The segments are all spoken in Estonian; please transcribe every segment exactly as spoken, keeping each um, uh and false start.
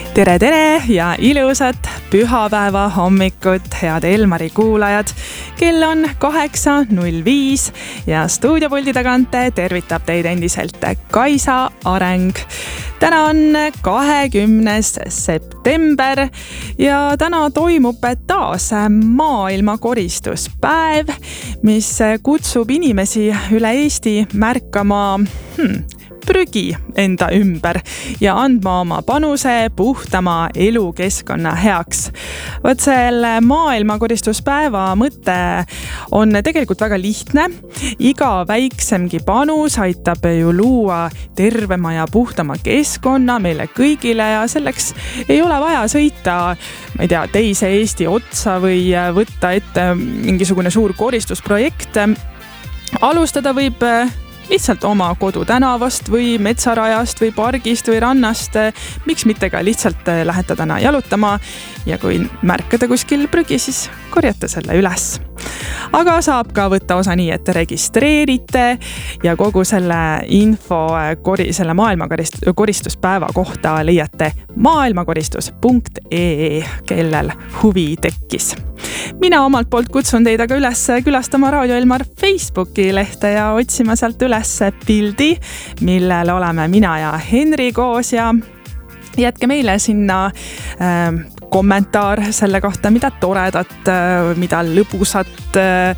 tere, tere ja ilusat pühapäeva hommikut, head Elmari kuulajad. Kell on kaheksa null viis ja stuudiopuldi tagant tervitab teid endiselt Kaisa Areng. Täna on kahekümnes september ja täna toimub taas maailma koristuspäev, mis kutsub inimesi üle Eesti märkama hmm, prügi enda ümber ja andma oma panuse puhtama elukeskkonna heaks. Võt selle maailma koristuspäeva mõte on tegelikult väga lihtne. Iga väiksemgi panus aitab ju luua tervema ja puhtama keskkonna meile kõigile ja selleks ei ole vaja sõita, ma ei tea, teise Eesti otsa või võtta ette mingisugune suur koristusprojekt. Alustada võib lihtsalt oma kodu tänavast või metsarajast või pargist või rannast. Miks mitte ka lihtsalt lähete täna jalutama ja kui märkate kuskil prügi, siis korjate selle üles. Aga saab ka võtta osa nii, et registreerite ja kogu selle info kori, selle maailma koristuspäeva kohta leiate maailmakoristus punkt ee, kellel huvi tekkis. Mina omalt poolt kutsun teid aga üles külastama Raadio Elmar Facebooki lehte ja otsima sealt üles pildi, millel oleme mina ja Henri koos ja jätke meile sinna äh, kommentaar selle kohta, mida toredat, mida lõbusat,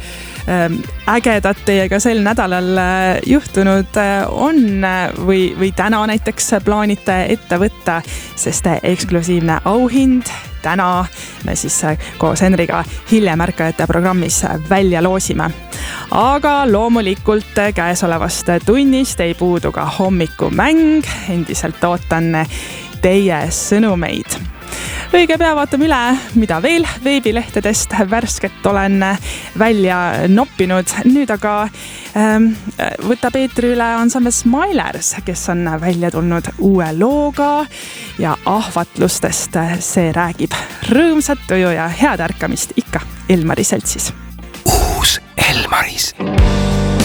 ägedat teiega sel nädalal juhtunud on või, või täna näiteks plaanite ette võtta, sest eksklusiivne auhind täna me siis koos Henriga hiljem ärkajate programmis välja loosime. Aga loomulikult käesolevast tunnist ei puudu ka hommikumäng, endiselt ootan teie sõnumeid. Õige pea vaatame üle, mida veel veebilehtedest värsket olen välja noppinud. Nüüd aga ähm, võtab eetri üle ansambel Smilers, kes on välja tulnud uue looga ja ahvatlustest see räägib. Rõõmsat tuju ja head ärkamist ikka Elmari seltsis. Uus Elmaris.